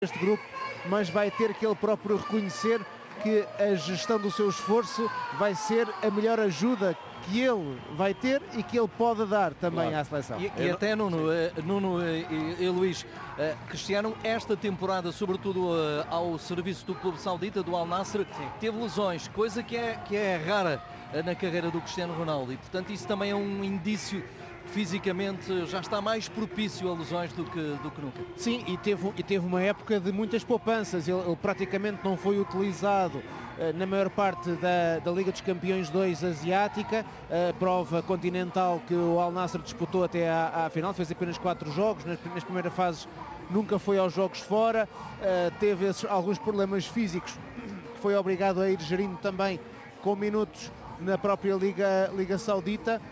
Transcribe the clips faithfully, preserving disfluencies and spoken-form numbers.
este grupo, mas vai ter que ele próprio reconhecer que a gestão do seu esforço vai ser a melhor ajuda que ele vai ter e que ele pode dar também claro. à seleção. E, e até Nuno, uh, Nuno uh, e, e Luís, uh, Cristiano, esta temporada, sobretudo uh, ao serviço do clube saudita, do Al Nassr, Sim. teve lesões, coisa que é, que é rara uh, na carreira do Cristiano Ronaldo, e portanto isso também é um indício fisicamente já está mais propício a lesões do que, do que nunca. Sim, e teve, e teve uma época de muitas poupanças, ele, ele praticamente não foi utilizado uh, na maior parte da, da Liga dos Campeões dois asiática, a prova continental que o Al Nassr disputou até à, à final, fez apenas quatro jogos, nas, nas primeiras fases nunca foi aos jogos fora, uh, teve esses, alguns problemas físicos que foi obrigado a ir gerindo também com minutos na própria Liga, Liga Saudita.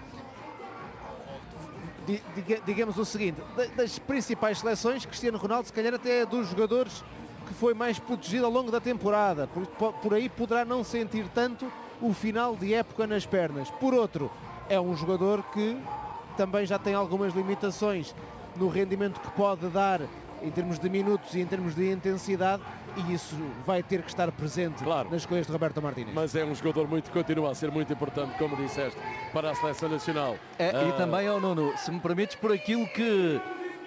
Digamos o seguinte, das principais seleções, Cristiano Ronaldo se calhar até é dos jogadores que foi mais protegido ao longo da temporada, por, por aí poderá não sentir tanto o final de época nas pernas. Por outro, é um jogador que também já tem algumas limitações no rendimento que pode dar em termos de minutos e em termos de intensidade, e isso vai ter que estar presente claro. nas escolhas de Roberto Martínez. Mas é um jogador muito, continua a ser muito importante, como disseste, para a seleção nacional. É, uh... E também, oh, Nuno, se me permites, por aquilo que,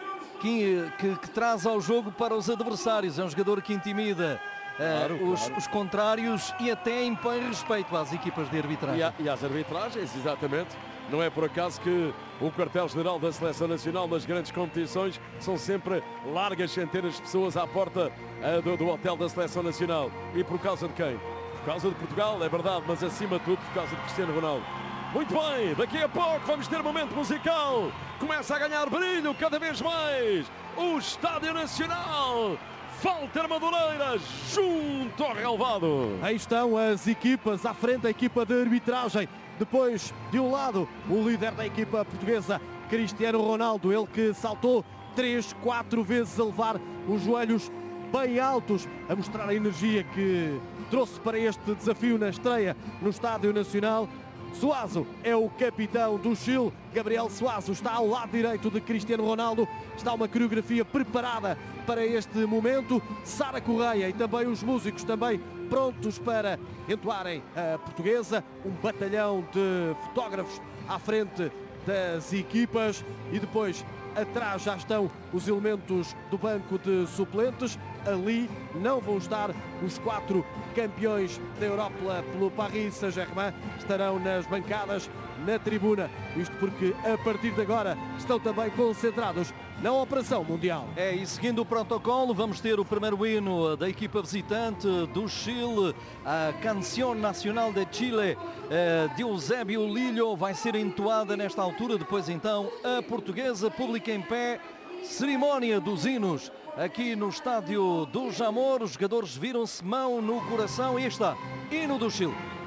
que, que, que traz ao jogo para os adversários. É um jogador que intimida uh, claro, os, claro. os contrários e até impõe respeito às equipas de arbitragem. E, a, e às arbitragens, exatamente. Não é por acaso que o quartel-general da Seleção Nacional nas grandes competições são sempre largas centenas de pessoas à porta uh, do, do hotel da Seleção Nacional. E por causa de quem? Por causa de Portugal, é verdade, mas acima de tudo por causa de Cristiano Ronaldo. Muito bem, daqui a pouco vamos ter um momento musical. Começa a ganhar brilho cada vez mais o Estádio Nacional. Walter Madureira junto ao relvado. Aí estão as equipas à frente, a equipa de arbitragem. Depois, de um lado, o líder da equipa portuguesa, Cristiano Ronaldo, ele que saltou três, quatro vezes a levar os joelhos bem altos, a mostrar a energia que trouxe para este desafio na estreia no Estádio Nacional. Suazo é o capitão do Chile, Gabriel Suazo está ao lado direito de Cristiano Ronaldo, está uma coreografia preparada para este momento. Sara Correia e também os músicos também prontos para entoarem a portuguesa, um batalhão de fotógrafos à frente das equipas e depois atrás já estão os elementos do banco de suplentes. Ali não vão estar os quatro campeões da Europa pelo Paris Saint-Germain, estarão nas bancadas, na tribuna, isto porque a partir de agora estão também concentrados na Operação Mundial. É, e seguindo o protocolo, vamos ter o primeiro hino da equipa visitante do Chile, a Canção Nacional de Chile, de Eusébio Lillo, vai ser entoada nesta altura, depois então a portuguesa, público em pé, cerimónia dos hinos aqui no estádio do Jamor, os jogadores viram-se mão no coração e está, hino do Chile.